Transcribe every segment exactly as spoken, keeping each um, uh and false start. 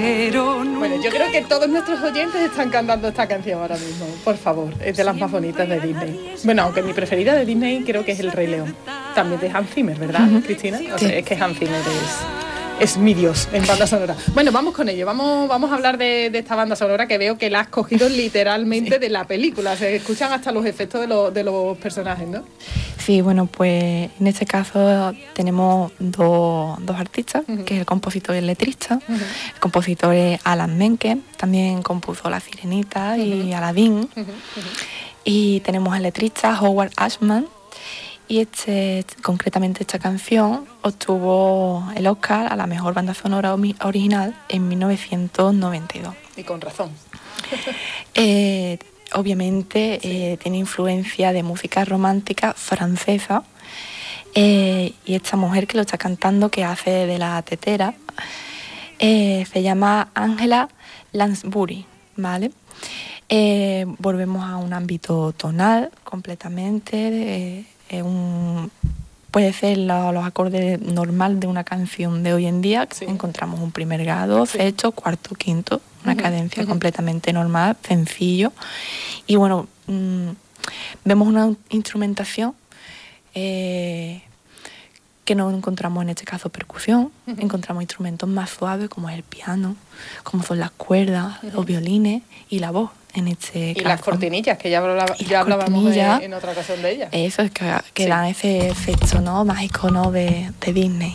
pero nunca... Bueno, yo creo que todos nuestros oyentes están cantando esta canción ahora mismo. Por favor, es de las más bonitas de Disney. Bueno, aunque mi preferida de Disney creo que es El Rey León. También de Hans Zimmer, ¿verdad, uh-huh. Cristina? O sea, sí. Es que Hans Zimmer es... es mi Dios en banda sonora. Bueno, vamos con ello. Vamos, vamos a hablar de, de esta banda sonora que veo que la has cogido literalmente sí. de la película. Se escuchan hasta los efectos de, lo, de los personajes, ¿no? Sí, bueno, pues en este caso tenemos dos, dos artistas, uh-huh. que es el compositor y el letrista. Uh-huh. El compositor es Alan Menken, también compuso La Sirenita uh-huh. y Aladdin. Uh-huh. Uh-huh. Y tenemos al letrista Howard Ashman. Y este, concretamente esta canción obtuvo el Oscar a la mejor banda sonora original en mil novecientos noventa y dos. Y con razón. eh, obviamente sí. eh, tiene influencia de música romántica francesa. Eh, y esta mujer que lo está cantando, que hace de la tetera, eh, se llama Angela Lansbury, ¿vale? Eh, volvemos a un ámbito tonal completamente... Eh, Eh, un, puede ser la, los acordes normal de una canción de hoy en día. Sí. Encontramos un primer grado, sí. sexto, cuarto, quinto, una uh-huh. cadencia uh-huh. completamente normal, sencillo. Y bueno, mmm, vemos una instrumentación eh, que no encontramos en este caso percusión, uh-huh. encontramos instrumentos más suaves como es el piano, como son las cuerdas, uh-huh. los violines y la voz. En este y caso. Las cortinillas, que ya, hablaba, ya hablábamos de, en otra ocasión de ellas. Eso es que, que sí. dan ese efecto, ¿no? Mágico, ¿no? de, de Disney.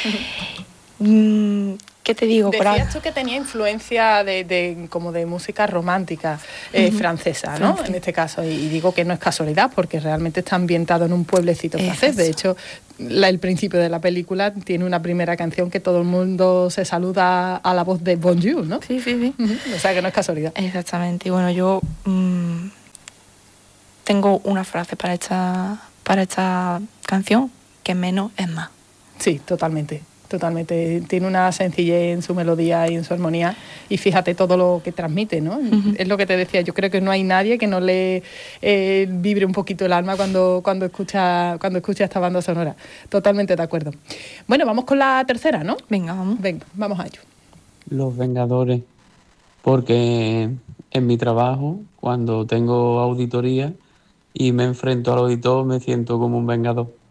mm, ¿Qué te digo? Decías tú que tenía influencia de, de como de música romántica eh, uh-huh. francesa, ¿no? Francés. En este caso. Y digo que no es casualidad, porque realmente está ambientado en un pueblecito francés. De hecho, la, el principio de la película tiene una primera canción que todo el mundo se saluda a la voz de Bonjour, ¿no? Sí, sí, sí. Uh-huh. O sea que no es casualidad. Exactamente. Y bueno, yo mmm, tengo una frase para esta, para esta canción, que menos es más. Sí, totalmente. Totalmente, tiene una sencillez en su melodía y en su armonía, y fíjate todo lo que transmite, ¿no? Uh-huh. Es lo que te decía, yo creo que no hay nadie que no le eh, vibre un poquito el alma cuando, cuando, escucha, cuando escucha esta banda sonora. Totalmente de acuerdo. Bueno, vamos con la tercera, ¿no? Venga, vamos. Venga, vamos a ello. Los Vengadores, porque en mi trabajo, cuando tengo auditoría y me enfrento al auditor, me siento como un vengador.